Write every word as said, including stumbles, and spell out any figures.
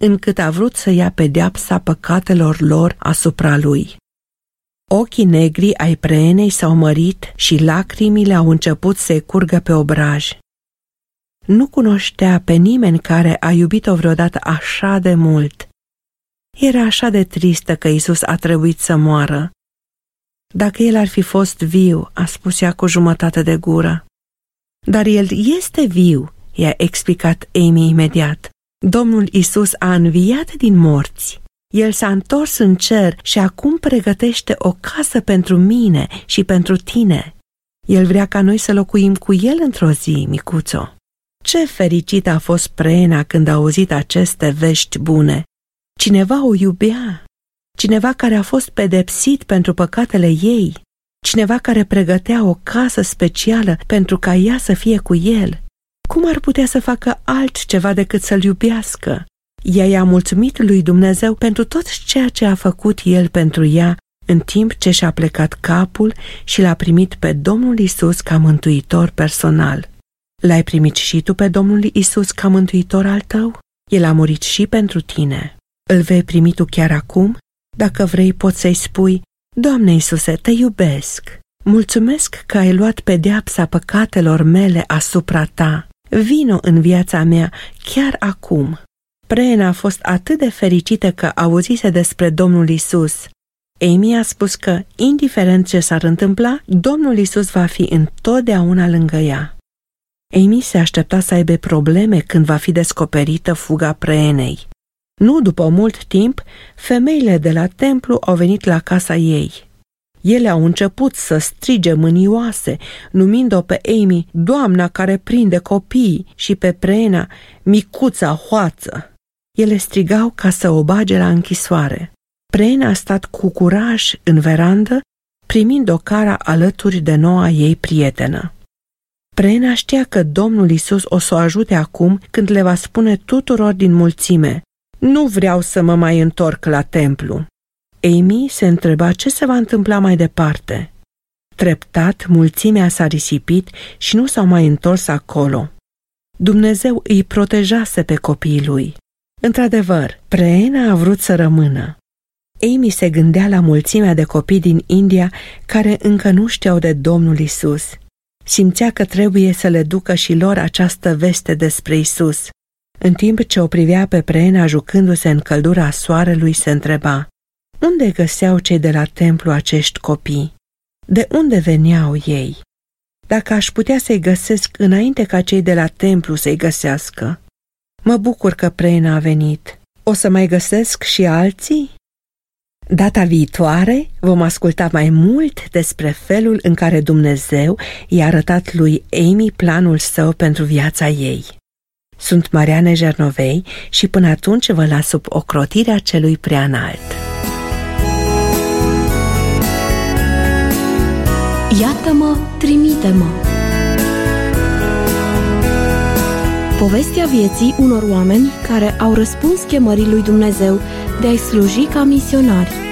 încât a vrut să ia pedeapsa păcatelor lor asupra lui. Ochii negri ai preenei s-au mărit și lacrimile au început să-i curgă pe obraj. Nu cunoștea pe nimeni care a iubit-o vreodată așa de mult. Era așa de tristă că Iisus a trebuit să moară. Dacă el ar fi fost viu, a spus ea cu jumătate de gură. Dar el este viu, i-a explicat Amy imediat. Domnul Iisus a înviat din morți. El s-a întors în cer și acum pregătește o casă pentru mine și pentru tine. El vrea ca noi să locuim cu el într-o zi, micuțo. Ce fericită a fost Preena când a auzit aceste vești bune. Cineva o iubea, cineva care a fost pedepsit pentru păcatele ei, cineva care pregătea o casă specială pentru ca ea să fie cu el. Cum ar putea să facă altceva decât să-l iubească? Ea i-a mulțumit lui Dumnezeu pentru tot ceea ce a făcut el pentru ea, în timp ce și-a plecat capul și l-a primit pe Domnul Iisus ca mântuitor personal. L-ai primit și tu pe Domnul Iisus ca mântuitor al tău? El a murit și pentru tine. Îl vei primi tu chiar acum? Dacă vrei, poți să-i spui: Doamne Iisuse, te iubesc. Mulțumesc că ai luat pedeapsa păcatelor mele asupra ta. Vino în viața mea chiar acum. Preena a fost atât de fericită că auzise despre Domnul Iisus. Amy a spus că, indiferent ce s-ar întâmpla, Domnul Iisus va fi întotdeauna lângă ea. Amy se aștepta să aibă probleme când va fi descoperită fuga Preenei. Nu după mult timp, femeile de la templu au venit la casa ei. Ele au început să strige mânioase, numind-o pe Amy doamna care prinde copiii și pe Preena micuța hoață. Ele strigau ca să o bage la închisoare. Preena a stat cu curaj în verandă, primind o cara alături de noua ei prietenă. Preena știa că Domnul Iisus o să o ajute acum când le va spune tuturor din mulțime: nu vreau să mă mai întorc la templu. Amy se întreba ce se va întâmpla mai departe. Treptat, mulțimea s-a risipit și nu s-au mai întors acolo. Dumnezeu îi protejase pe copiii lui. Într-adevăr, Preena a vrut să rămână. Amy se gândea la mulțimea de copii din India care încă nu știau de Domnul Iisus. Simțea că trebuie să le ducă și lor această veste despre Iisus. În timp ce o privea pe Preena jucându-se în căldura soarelui, se întreba: unde găseau cei de la templu acești copii? De unde veneau ei? Dacă aș putea să-i găsesc înainte ca cei de la templu să-i găsească. Mă bucur că Preena a venit. O să mai găsesc și alții? Data viitoare vom asculta mai mult despre felul în care Dumnezeu i-a arătat lui Amy planul său pentru viața ei. Sunt Mariane Jernovei și până atunci vă las sub ocrotirea celui preanalt. Iată-mă, trimite-mă! Povestea vieții unor oameni care au răspuns chemării lui Dumnezeu de a-i sluji ca misionari.